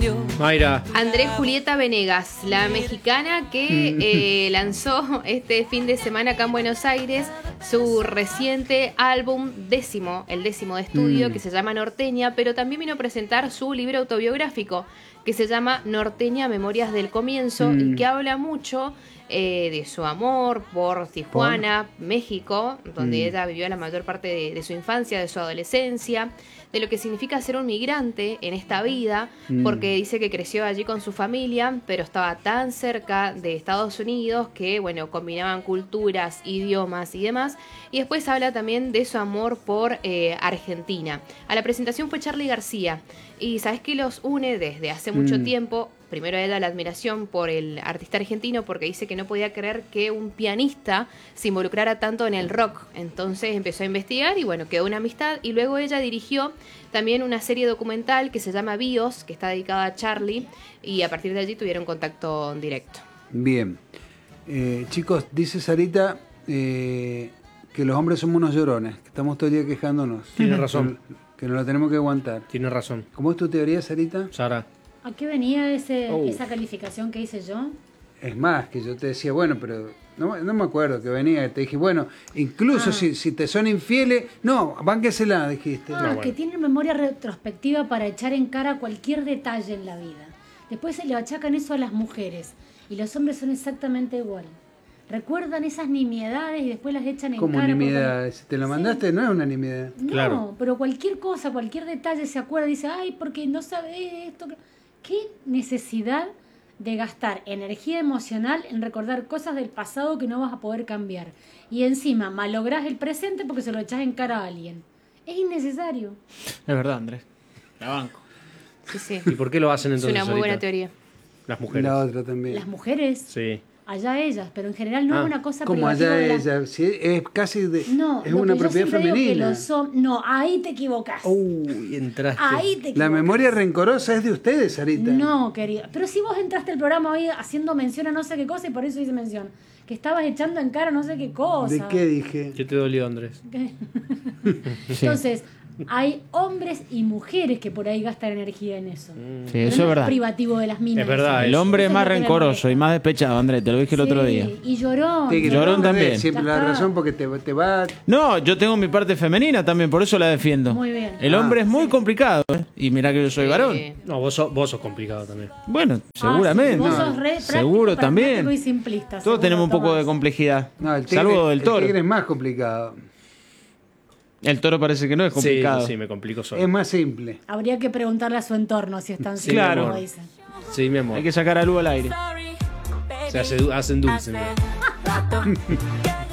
Mayra. Andrés Julieta Venegas, la mexicana que lanzó este fin de semana acá en Buenos Aires su reciente álbum el décimo de estudio, que se llama Norteña, pero también vino a presentar su libro autobiográfico, que se llama Norteña, Memorias del Comienzo, y que habla mucho de su amor por Tijuana, México, donde ella vivió la mayor parte de su infancia, de su adolescencia, de lo que significa ser un migrante en esta vida, porque dice que creció allí con su familia, pero estaba tan cerca de Estados Unidos que, bueno, combinaban culturas, idiomas y demás. Y después habla también de su amor por Argentina. A la presentación fue Charly García, y ¿sabes qué los une desde hace mucho tiempo? Primero ella la admiración por el artista argentino, porque dice que no podía creer que un pianista se involucrara tanto en el rock. Entonces empezó a investigar y bueno, quedó una amistad. Y luego ella dirigió también una serie documental que se llama BIOS, que está dedicada a Charly, y a partir de allí tuvieron contacto directo. Bien. Chicos, dice Sarita que los hombres somos unos llorones, que estamos todo el día quejándonos. Tiene razón. Que nos lo tenemos que aguantar. Tiene razón. ¿Cómo es tu teoría, Sarita? Sara. ¿A qué venía esa calificación que hice yo? Es más, que yo te decía, bueno, pero no me acuerdo que venía, te dije, bueno, incluso si te son infieles, no, bánquesela, dijiste. No, que tienen memoria retrospectiva para echar en cara cualquier detalle en la vida. Después se le achacan eso a las mujeres, y los hombres son exactamente igual. Recuerdan esas nimiedades y después las echan en cara. ¿Cómo nimiedades? Si te lo mandaste, no es una nimiedad. No, claro. Pero cualquier cosa, cualquier detalle se acuerda y dice, ay, porque no sabes esto. ¿Qué necesidad de gastar energía emocional en recordar cosas del pasado que no vas a poder cambiar? Y encima malográs el presente porque se lo echás en cara a alguien. Es innecesario. Es verdad, Andrés. La banco. Sí, sí. ¿Y por qué lo hacen Es entonces? una muy buena Sarita? teoría. Las mujeres. La otra también. Las mujeres, Sí. allá ellas, pero en general no es una cosa Como privativa allá de ella, si es casi de, No, es lo una que yo propiedad siempre digo que femenina. no, ahí te equivocas. Uy, entraste. Ahí te equivocas. La memoria rencorosa es de ustedes, Sarita. No, querida. Pero si vos entraste al programa hoy haciendo mención a no sé qué cosa y por eso hice mención. Que estabas echando en cara no sé qué cosa. ¿De qué dije? ¿Qué te dolió, Andrés? Entonces, hay hombres y mujeres que por ahí gastan energía en eso. Sí, Pero eso no es verdad. privativo de las minas. Es verdad, El hombre es Eso más lo que rencoroso era y más despechado, Andrés, te lo dije el otro Sí, día. y llorón. Sí, que Llorón también. Siempre Ya la está. razón porque te va. No, yo tengo mi parte femenina también, por eso la defiendo. Muy bien. El hombre es muy complicado, ¿eh? Y mirá que yo soy varón. No, vos sos complicado también. Bueno, seguramente. Sí, vos sos re Seguro práctico, también. pragmático y simplista. Todos seguro, tenemos un poco Tomás. de complejidad. No, el tigre, Salvo del toro. El tigre es más complicado. El toro parece que no es complicado. Sí, me complico solo. Es más simple. Habría que preguntarle a su entorno si están Sí, claro. como dicen. Sí, mi amor. Hay que sacar a luz al aire. Se hacen dulce, mira.